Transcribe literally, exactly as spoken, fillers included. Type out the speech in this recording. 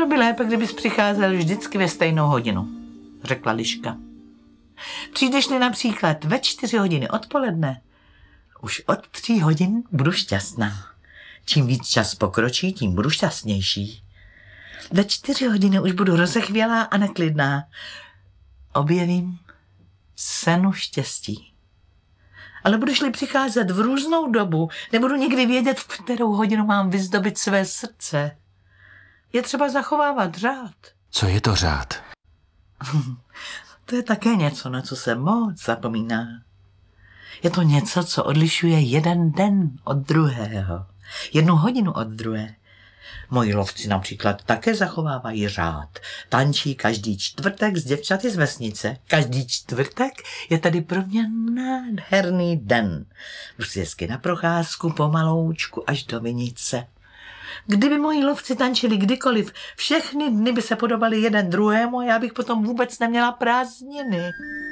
Bylo by lépe, kdybys přicházel vždycky ve stejnou hodinu, řekla Liška. Přijdeš-li například ve čtyři hodiny odpoledne, už od tří hodin budu šťastná. Čím víc čas pokročí, tím budu šťastnější. Ve čtyři hodiny už budu rozechvělá a neklidná. Objevím senu štěstí. Ale budeš-li přicházet v různou dobu, nebudu nikdy vědět, v kterou hodinu mám vyzdobit své srdce. Je třeba zachovávat řád. Co je to řád? To je také něco, na co se moc zapomíná. Je to něco, co odlišuje jeden den od druhého. Jednu hodinu od druhé. Moji lovci například také zachovávají řád. Tančí každý čtvrtek s děvčaty z vesnice. Každý čtvrtek je tady pro mě nádherný den. Jdu si hezky na procházku pomaloučku až do vinice. Kdyby moji lovci tančili kdykoliv, všechny dny by se podobaly jeden druhému a já bych potom vůbec neměla prázdniny.